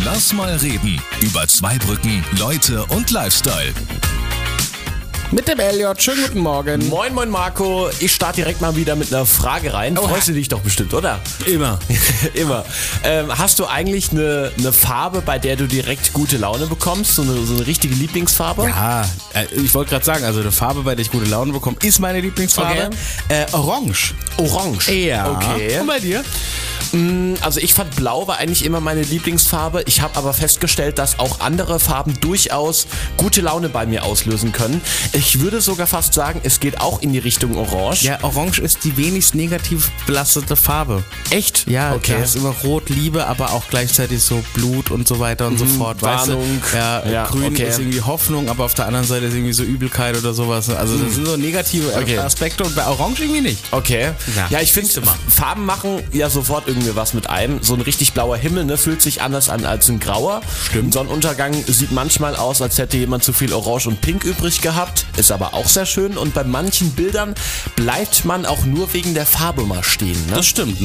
Lass mal reden. Über Zweibrücken, Leute und Lifestyle. Mit dem Elliot. Schönen guten Morgen. Moin, moin Marco. Ich starte direkt mal wieder mit einer Frage rein. Freust du dich doch bestimmt, oder? Immer. Immer. Hast du eigentlich eine Farbe, bei der du direkt gute Laune bekommst? So eine richtige Lieblingsfarbe? Ja, ich wollte gerade sagen, also eine Farbe, bei der ich gute Laune bekomme, ist meine Lieblingsfarbe. Orange. Orange? Ja. Okay. Und bei dir? Also ich fand Blau war eigentlich immer meine Lieblingsfarbe. Ich habe aber festgestellt, dass auch andere Farben durchaus gute Laune bei mir auslösen können. Ich würde sogar fast sagen, es geht auch in die Richtung Orange. Ja, Orange ist die wenigst negativ belastete Farbe. Echt? Ja, okay. Da ist immer Rot, Liebe, aber auch gleichzeitig so Blut und so weiter und so fort. Warnung. Weißt du? Ja, Grün ist irgendwie Hoffnung, aber auf der anderen Seite ist irgendwie so Übelkeit oder sowas. Also das sind so negative Aspekte und bei Orange irgendwie nicht. Okay. Ja, ich finde, siehst du mal. Farben machen ja sofort irgendwie was mit einem. So ein richtig blauer Himmel, ne, fühlt sich anders an als ein grauer. Stimmt. Ein Sonnenuntergang sieht manchmal aus, als hätte jemand zu viel Orange und Pink übrig gehabt. Ist aber auch sehr schön. Und bei manchen Bildern bleibt man auch nur wegen der Farbe mal stehen. Ne? Das stimmt.